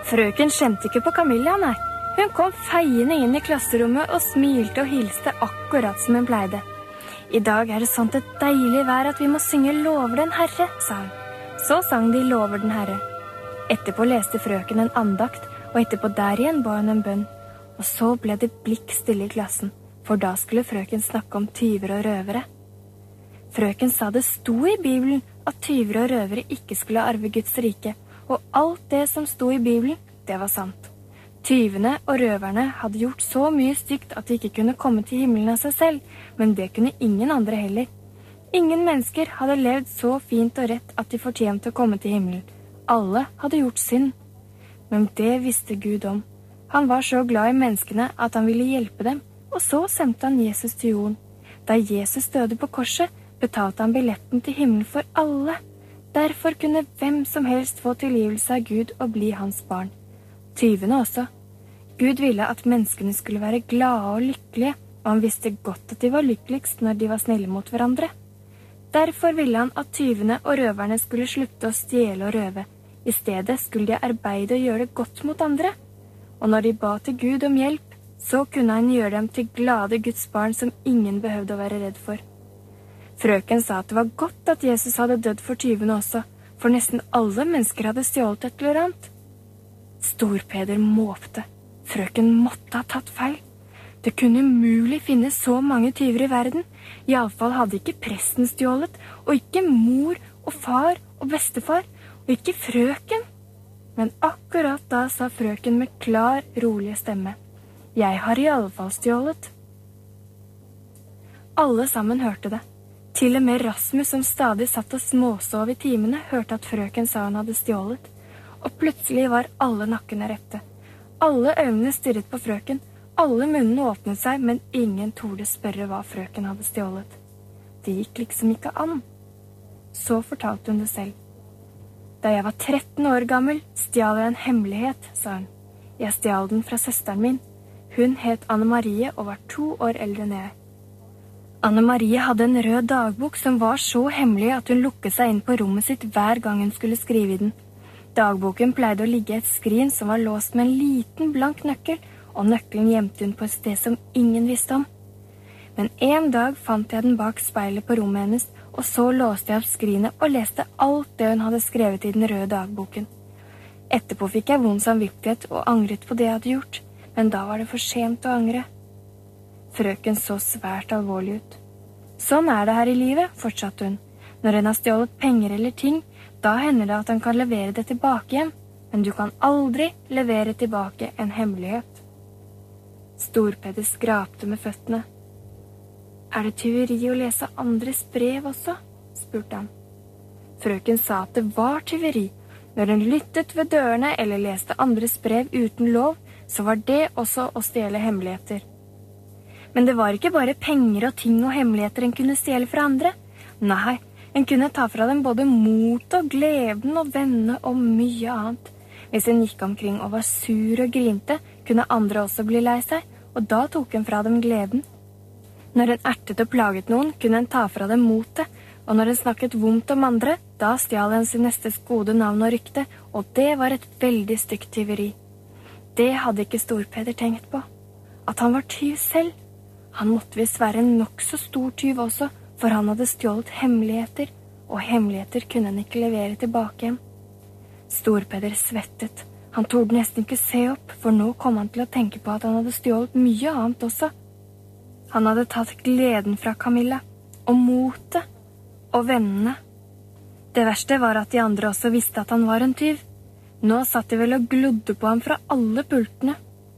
Frøken skjemte ikke på Camilla, nei. Hun kom feiende inn i klasserommet og smilte og hilste akkurat som hun pleide. I dag det sånt et deilig vær at vi må synge «Lover den Herre», sa hun. Så sang de «Lover den Herre». Etterpå leste frøken en andakt, og etterpå der igjen ba hun en bønn. Og så ble det blikk stille i klassen, for da skulle frøken snakke om tyver og røvere. Frøken sa det sto i Bibelen at tyver og røvere ikke skulle arve Guds rike, og alt det som sto i Bibelen, det var sant. Tyvene og røverne hadde gjort så mye stygt at de ikke kunne komme til himmelen av seg selv, men det kunne ingen andre heller. Ingen mennesker hadde levd så fint og rett at de fortjente å komme til himmelen. Alle hadde gjort synd. Men det visste Gud om. Han var så glad i menneskene at han ville hjelpe dem, og så sendte han Jesus til jorden. Da Jesus døde på korset, betalte han billetten til himmelen for alle. Derfor kunne hvem som helst få tilgivelse av Gud og bli hans barn. Tyvene også. Gud ville at menneskene skulle være glade og lykkelige, og han visste godt at de var lykkeligst når de var snille mot hverandre. Derfor ville han at tyvene og røverne skulle slutte å stjele og røve. I stedet skulle de arbeide og gjøre det godt mot andre. Og når de ba til Gud om hjelp, så kunne han gjøre dem til glade Guds barn som ingen behøvde å være redd for. Frøken sa at det var godt at Jesus hadde dødd for tyvene også, for nesten alle mennesker hadde stjålet et eller annet. Storpeder måpte. Frøken måtte ha tatt feil. Det kunne umulig finnes så mange tyver i verden. I alle fall hadde ikke presten stjålet, og ikke mor og far og bestefar, og ikke frøken. Men akkurat da sa frøken med klar, rolig stemme: «Jeg har i alle fall stjålet.» Alle sammen hørte det. Til og med Rasmus, som stadig satt og småsov i timene, hørte at frøken sa han hadde stjålet. Og plutselig var alle nakkene rette. Alle øynene stirret på frøken. Alle munnene åpnet seg, men ingen torde spørre hva frøken hadde stjålet. Det gikk liksom ikke an. Så fortalte hun det selv. Da jeg var 13 år gammel, stjal jeg en hemmelighet, sa hun. Jeg stjal den fra søsteren min. Hun het Anne Marie og var 2 år eldre enn jeg. Anne Marie hadde en rød dagbok som var så hemmelig at hun lukket seg inn på rommet sitt hver gang hun skulle skrive i den. Dagboken pleide å ligge i et skrin som var låst med en liten blank nøkkel, og nøkkelen gjemte hun på et sted som ingen visste om. Men en dag fant jeg den bak speilet på rommet hennes, og så låste jeg opp skrinet og leste alt det hun hadde skrevet i den røde dagboken. Etterpå fikk jeg vond samvittighet og angret på det jeg hadde gjort, men da var det for sent å angre. Frøken så svært alvorlig ut. Sånn det her i livet, fortsatte hun. Når en har stjålet penger eller ting, da hender det at han kan levere det tilbake igjen, men du kan aldri levere tilbake en hemmelighet. Storpeder skrapte med føttene. Det tyveri å lese andres brev også? Spurte han. Frøken sa at det var tyveri. Når hun lyttet ved dørene eller leste andres brev uten lov, så var det også å stjele hemmeligheter. Men det var ikke bare penger og ting og hemmeligheter en kunne stjele fra andre. Nei, en kunne ta fra dem både mot og gleden og vennene og mye annet. Hvis en gikk omkring og var sur og grinte, kunne andre også bli lei seg, og da tok en fra dem gleden. Når en ertet og plaget noen, kunne en ta fra dem motet, og når en snakket vondt om andre, da stjal en sin nestes gode navn og rykte, og det var et veldig stygt tyveri. Det hadde ikke Storpeder tenkt på. At han var tyv selv. Han måtte visst være en nok så stor tyv også, for han hadde stjålet hemmeligheter, og hemmeligheter kunne han ikke levere tilbake igjen. Storpeder svettet. Han torde nesten ikke se opp, for nå kom han til å tenke på at han hadde stjålet mye annet også. Han hadde tatt gleden fra Camilla, og motet, og vennene. Det verste var at de andre også visste at han var en tyv. Nå satt de vel og glodde på ham fra alle pultene.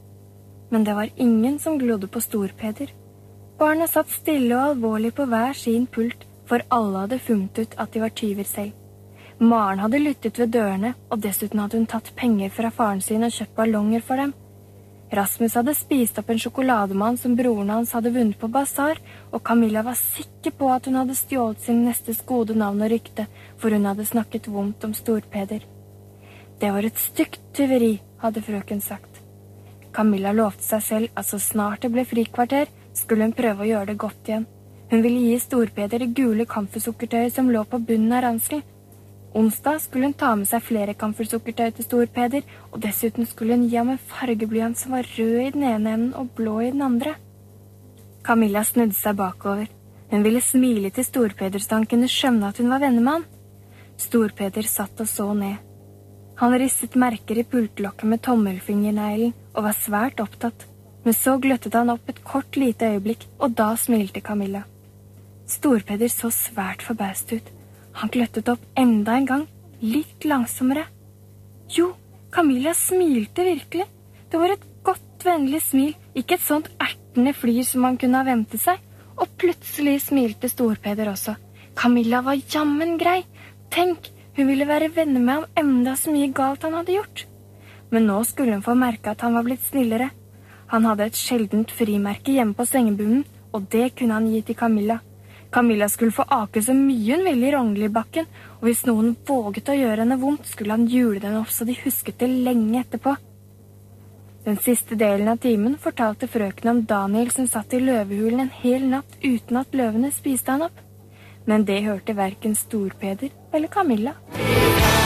Men det var ingen som glodde på Storpeder. Barna satt stille og alvorlig på hver sin pult, for alle hadde funnet ut at de var tyver selv. Maren hadde lyttet ved dørene, og dessuten hadde hun tatt penger fra faren sin og kjøpt ballonger for dem. Rasmus hadde spist opp en sjokolademann som broren hans hadde vunnet på basar, og Camilla var sikker på at hun hadde stjålet sin nestes gode navn og rykte, for hun hadde snakket vondt om Storpeder. Det var et stygt tyveri, hadde frøken sagt. Camilla lovte seg selv at så snart det ble frikvarter, skulle hun prøve å gjøre det godt igjen. Hun ville gi Storpeder det gule kamfesukkertøyet som lå på bunnen av ranselen. Onsdag skulle hun ta med seg flere kamfersukkertøy til Stor-Peder, og dessuten skulle hun gi ham en fargeblyant som var rød i den ene enden og blå i den andre. Camilla snudde seg bakover. Hun ville smile til Stor-Peder så han kunne skjønne at hun var venner med han. Stor-Peder satt og så ned. Han ristet merker i pultlokket med tommelfingerneglen og var svært opptatt, men så gløttet han opp et kort lite øyeblikk, og da smilte Camilla. Stor-Peder så svært forbaust ut. Han gløttet opp enda en gang, litt langsommere. Jo, Camilla smilte virkelig. Det var et godt, vennlig smil, ikke et sånt ertende flir som man kunne ha ventet seg. Og plutselig smilte Stor-Peder også. Camilla var jammen grei. Tenk, hun ville være venner med ham enda så mye galt han hadde gjort. Men nå skulle hun få merke at han var blitt snillere. Han hadde et sjeldent frimerke hjemme på sengebunnen, og det kunne han gi til Camilla. Camilla skulle få ake så mye hun ville i Rognlibakken, og hvis noen våget å gjøre henne vondt, skulle han jule den opp så de husket det lenge etterpå. Den siste delen av timen fortalte frøken om Daniel som satt i løvehulen en hel natt uten at løvene spiste han opp. Men det hørte hverken Stor-Peder eller Camilla.